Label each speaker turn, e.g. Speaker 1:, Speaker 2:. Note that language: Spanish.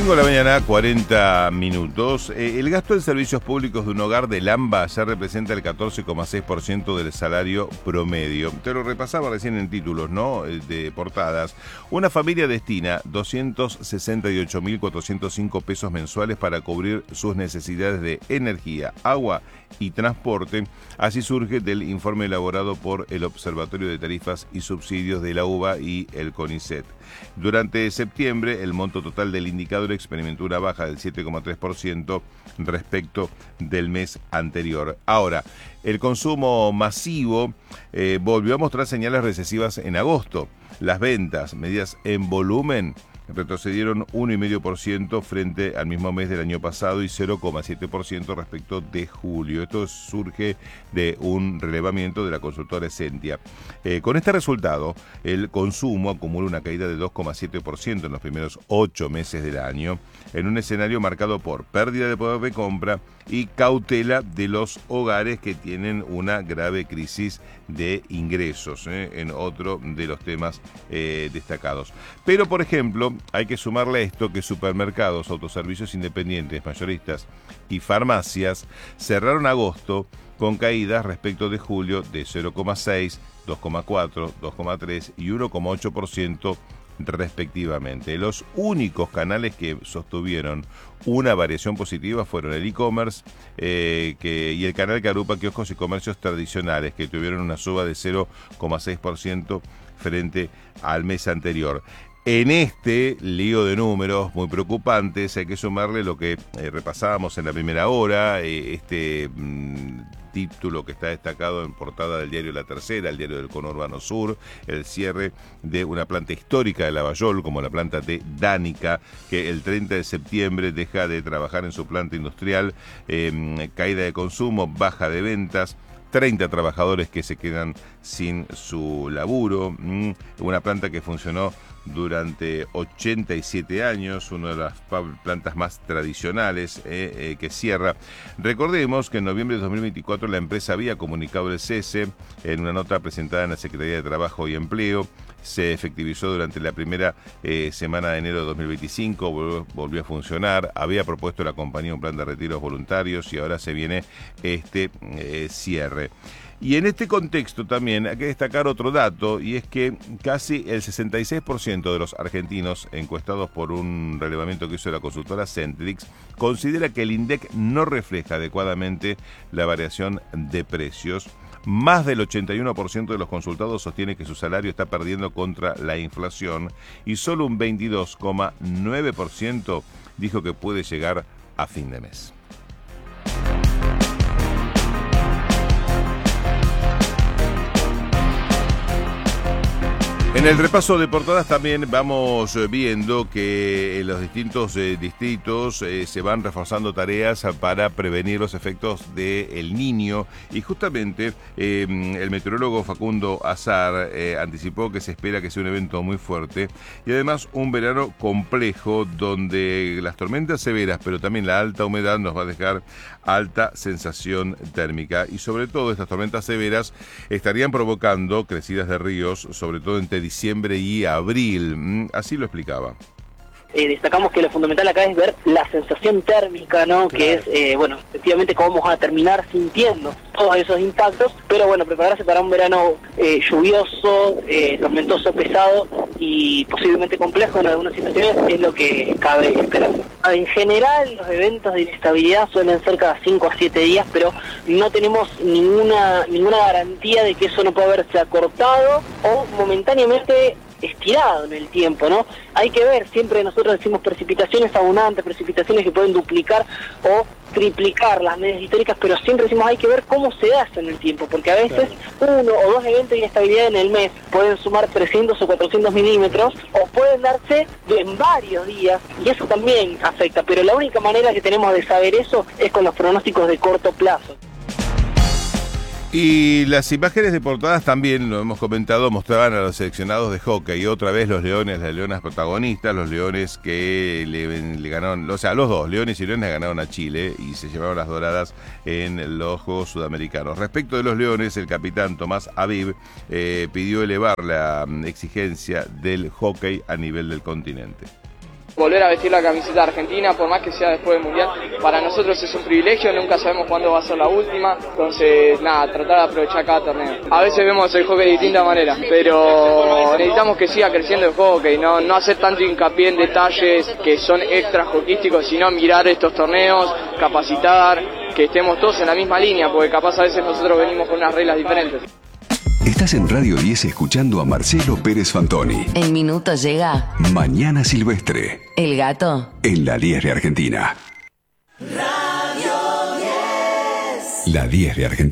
Speaker 1: 5 de la mañana, 40 minutos. El gasto en servicios públicos de un hogar del AMBA ya representa el 14,6% del salario promedio. Te lo repasaba recién en títulos, ¿no? De portadas. Una familia destina 268.405 pesos mensuales para cubrir sus necesidades de energía, agua y transporte. Así surge del informe elaborado por el Observatorio de Tarifas y Subsidios de la UBA y el CONICET. Durante septiembre, el monto total del indicador experimentó una baja del 7,3% respecto del mes anterior. Ahora, el consumo masivo volvió a mostrar señales recesivas en agosto. Las ventas, medidas en volumen, retrocedieron 1,5% frente al mismo mes del año pasado y 0,7% respecto de julio. Esto surge de un relevamiento de la consultora Essentia. Con este resultado, el consumo acumula una caída de 2,7% en los primeros 8 meses del año, en un escenario marcado por pérdida de poder de compra y cautela de los hogares que tienen una grave crisis de ingresos, en otro de los temas destacados. Pero, por ejemplo, hay que sumarle a esto que supermercados, autoservicios independientes, mayoristas y farmacias cerraron agosto con caídas respecto de julio de 0,6, 2,4, 2,3 y 1,8% respectivamente. Los únicos canales que sostuvieron una variación positiva fueron el e-commerce y el canal que agrupa kioscos y comercios tradicionales, que tuvieron una suba de 0,6% frente al mes anterior. En este lío de números muy preocupantes hay que sumarle lo que repasábamos en la primera hora, título que está destacado en portada del diario La Tercera, el diario del Conurbano Sur, el cierre de una planta histórica de Lavallol, como la planta de Danica, que el 30 de septiembre deja de trabajar en su planta industrial, caída de consumo, baja de ventas, 30 trabajadores que se quedan sin su laburo, una planta que funcionó durante 87 años, una de las plantas más tradicionales que cierra. Recordemos que en noviembre de 2024 la empresa había comunicado el cese en una nota presentada en la Secretaría de Trabajo y Empleo. Se efectivizó durante la primera semana de enero de 2025, volvió a funcionar, había propuesto la compañía un plan de retiros voluntarios y ahora se viene este cierre. Y en este contexto también hay que destacar otro dato, y es que casi el 66% de los argentinos encuestados por un relevamiento que hizo la consultora Centrix considera que el INDEC no refleja adecuadamente la variación de precios. Más del 81% de los consultados sostiene que su salario está perdiendo contra la inflación y solo un 22,9% dijo que puede llegar a fin de mes. En el repaso de portadas también vamos viendo que en los distintos distritos se van reforzando tareas para prevenir los efectos del Niño, y justamente el meteorólogo Facundo Azar anticipó que se espera que sea un evento muy fuerte y además un verano complejo donde las tormentas severas pero también la alta humedad nos va a dejar alta sensación térmica, y sobre todo estas tormentas severas estarían provocando crecidas de ríos, sobre todo entre diciembre y abril. Así lo explicaba.
Speaker 2: Destacamos que lo fundamental acá es ver la sensación térmica, ¿no? Claro. Que es, efectivamente cómo vamos a terminar sintiendo todos esos impactos, pero bueno, prepararse para un verano lluvioso, tormentoso, pesado y posiblemente complejo en algunas situaciones es lo que cabe esperar. En general, los eventos de inestabilidad suelen ser cada 5 a 7 días, pero no tenemos ninguna garantía de que eso no pueda haberse acortado o momentáneamente estirado en el tiempo, ¿no? Hay que ver, siempre nosotros decimos precipitaciones abundantes, precipitaciones que pueden duplicar o triplicar las medias históricas, pero siempre decimos hay que ver cómo se hace en el tiempo, porque a veces uno o dos eventos de inestabilidad en el mes pueden sumar 300 o 400 milímetros o pueden darse en varios días y eso también afecta, pero la única manera que tenemos de saber eso es con los pronósticos de corto plazo.
Speaker 1: Y las imágenes de portadas también, lo hemos comentado, mostraban a los seleccionados de hockey. Y otra vez los leones, las leonas protagonistas, los leones que le ganaron, o sea, los dos, leones y leones ganaron a Chile y se llevaron las doradas en los Juegos Sudamericanos. Respecto de los leones, el capitán Tomás Aviv pidió elevar la exigencia del hockey a nivel del continente.
Speaker 3: Volver a vestir la camiseta argentina, por más que sea después del Mundial, para nosotros es un privilegio, nunca sabemos cuándo va a ser la última, entonces nada, tratar de aprovechar cada torneo. A veces vemos el hockey de distinta manera, pero necesitamos que siga creciendo el hockey, no hacer tanto hincapié en detalles que son extra hockeyísticos, sino mirar estos torneos, capacitar, que estemos todos en la misma línea, porque capaz a veces nosotros venimos con unas reglas diferentes.
Speaker 4: Estás en Radio 10 escuchando a Marcelo Pérez Fantoni.
Speaker 5: En minutos llega
Speaker 4: Mañana Silvestre.
Speaker 5: El Gato.
Speaker 4: En la 10 de Argentina.
Speaker 6: Radio 10.
Speaker 4: La 10 de Argentina.